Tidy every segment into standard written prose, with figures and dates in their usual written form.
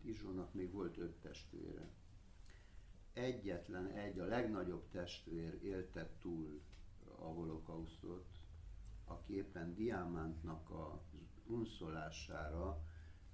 Izsónak még volt 5 testvére. Egyetlen egy, a legnagyobb testvér élte túl a holokausztot, aki éppen Diamantnak az unszolására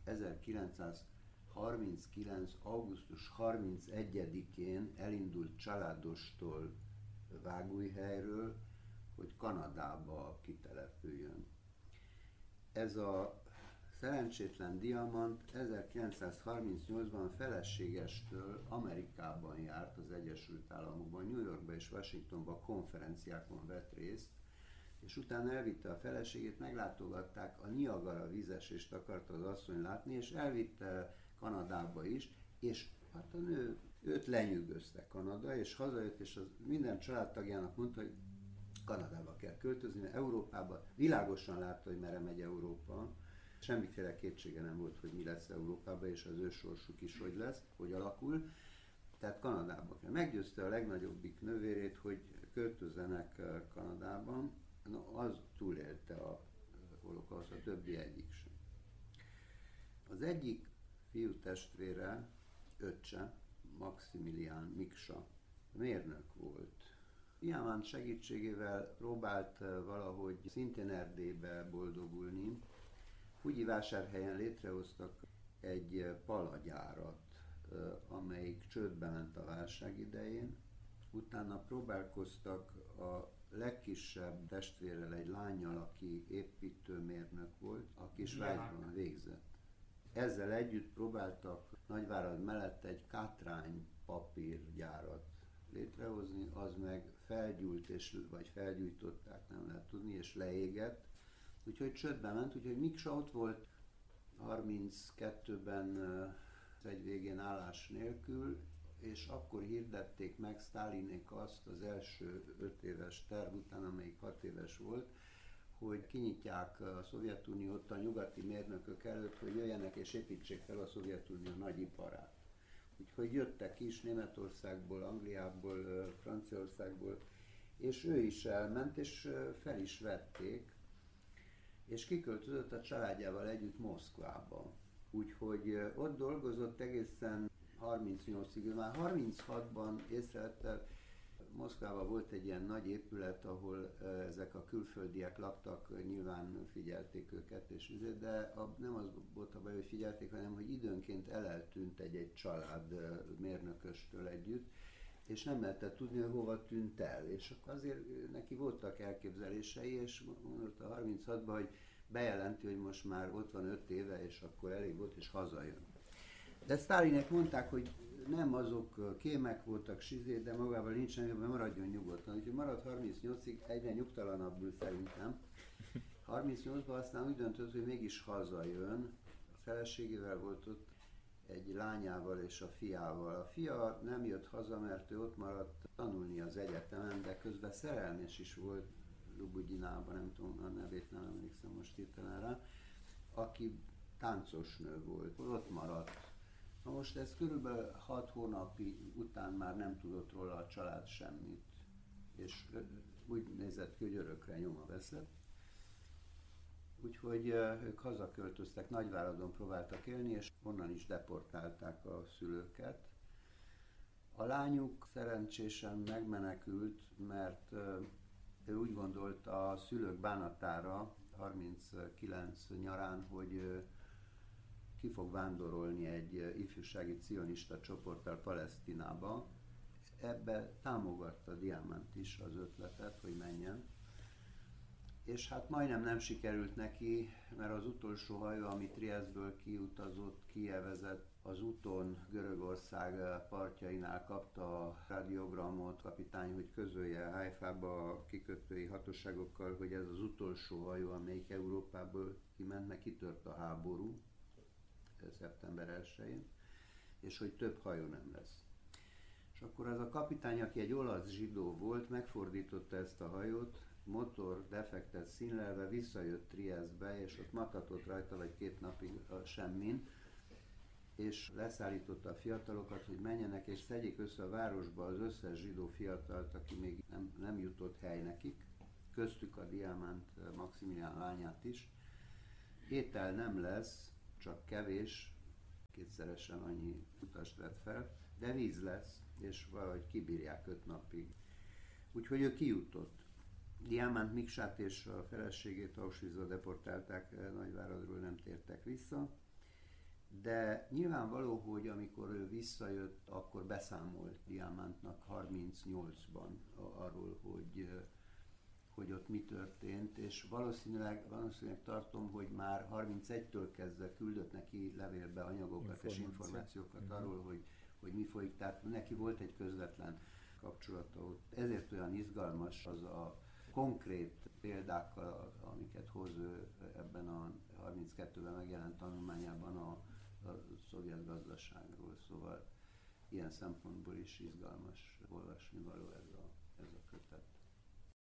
1939. augusztus 31-én elindult családostól Vágújhelyről, hogy Kanadába kitelepüljön. Ez a szerencsétlen Diamant 1938-ban a feleségestől Amerikában járt, az Egyesült Államokban, New Yorkban és Washingtonban konferenciákon vett részt, és utána elvitte a feleségét, meglátogatták, a Niagara vízesést akarta az asszony látni, és elvitte Kanadába is, és hát a nő, őt lenyűgözte Kanada, és hazajött, és az minden családtagjának mondta, hogy Kanadába kell költözni, mert Európába világosan látta, hogy merre megy Európa. Semmiféle kétsége nem volt, hogy mi lesz Európában, és az ő sorsuk is hogy lesz, hogy alakul. Tehát Kanadába kell. Meggyőzte a legnagyobbik nővérét, hogy költözzenek Kanadában. No, az túlélte a holokauszt, a többi egyik sem. Az egyik fiú testvére, öccse, Maximilián Miksa, mérnök volt. Diamant segítségével próbált valahogy szintén Erdélybe boldogulni. Hugyivásárhelyen létrehoztak egy palagyárat, amelyik csődbe ment a válság idején. Utána próbálkoztak a legkisebb testvérrel, egy lánnyal, aki építőmérnök volt, a Kisvágyban végzett. Ezzel együtt próbáltak Nagyvárad mellett egy kátrány papírgyárat létrehozni, az meg felgyújt, vagy felgyújtották, nem lehet tudni, és leégett. Úgyhogy csődbe ment, úgyhogy Miksa ott volt 32-ben egy végén állás nélkül, és akkor hirdették meg Sztálinék azt az első 5 éves terv után, amelyik 6 éves volt, hogy kinyitják a Szovjetuniót a nyugati mérnökök előtt, hogy jöjjenek és építsék fel a Szovjetunió nagy iparát. Úgyhogy jöttek is Németországból, Angliából, Franciaországból, és ő is elment, és fel is vették, és kiköltözött a családjával együtt Moszkvába. Úgyhogy ott dolgozott egészen 38-ig, már 36-ban észrevette, Moszkvában volt egy ilyen nagy épület, ahol ezek a külföldiek laktak, nyilván figyelték őket, de nem az volt a baj, hogy figyelték, hanem hogy időnként eltűnt egy család mérnököstől együtt, és nem lehetett tudni, hogy hova tűnt el. És azért neki voltak elképzelései, és mondott a 36-ban, hogy bejelenti, hogy most már ott van 5 éve, és akkor elég volt, és hazajön. De Sztálinek mondták, hogy nem azok kémek voltak, de magával nincs semmi, maradjon nyugodtan. Úgyhogy marad 38-ig, egyre nyugtalanabbul szerintem. 38-ban aztán úgy döntött, hogy mégis hazajön. A feleségével volt ott, egy lányával és a fiával. A fia nem jött haza, mert ő ott maradt tanulni az egyetemen, de közben szerelmes is volt Lubugyinában, nem tudom, a nevét nem emlékszem most hirtelen rá, aki táncosnő volt, ott maradt. Na most ez körülbelül 6 hónapi után már nem tudott róla a család semmit, és úgy nézett ki, hogy örökre nyoma veszett. Úgyhogy ők hazaköltöztek, Nagyváradon próbáltak élni, és onnan is deportálták a szülőket. A lányuk szerencsésen megmenekült, mert ő úgy gondolta a szülők bánatára 39 nyarán, hogy ki fog vándorolni egy ifjúsági cionista csoporttal Palesztinába. Ebbe támogatta Diamant is az ötletet, hogy menjen. És hát majdnem nem sikerült neki, mert az utolsó hajó, ami Triesztből kiutazott, Kijevezett, az úton Görögország partjainál kapta a radiogramot kapitány, hogy közölje Haifába a kikötői hatóságokkal, hogy ez az utolsó hajó, amelyik Európából kiment, meg kitört a háború szeptember 1-én, és hogy több hajó nem lesz. És akkor az a kapitány, aki egy olasz zsidó volt, megfordította ezt a hajót, motor defektet színlelve, visszajött Triesztbe, és ott matatott rajta, vagy 2 napig semmin, és leszállította a fiatalokat, hogy menjenek és szedjék össze a városba az összes zsidó fiatalt, aki még nem jutott hely nekik, köztük a Diamant Maximilián lányát is. Étel nem lesz, csak kevés, 2 10-szeresen annyi utast vett fel, de víz lesz, és valahogy kibírják 5 napig. Úgyhogy ő kijutott. Diamant Miksát és a feleségét Auschwitzba deportálták, Nagyváradról nem tértek vissza, de nyilvánvaló, hogy amikor ő visszajött, akkor beszámolt Diamantnak 38-ban arról, hogy ott mi történt, és valószínűleg tartom, hogy már 31-től kezdve küldött neki levélbe anyagokat és információkat arról, hogy mi folyik, tehát neki volt egy közvetlen kapcsolata ott. Ezért olyan izgalmas az a konkrét példákkal, amiket hoz ő ebben a 32-ben megjelent tanulmányában a szovjet gazdaságról, szóval ilyen szempontból is izgalmas olvasnivaló ez a kötet.